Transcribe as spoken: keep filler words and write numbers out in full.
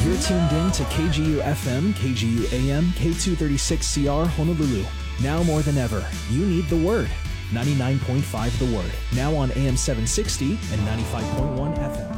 You're tuned in to K G U F M, K G U A M, K two thirty-six C R Honolulu. Now more than ever, you need the Word. ninety-nine point five The Word. Now on A M seven sixty and ninety-five point one F M.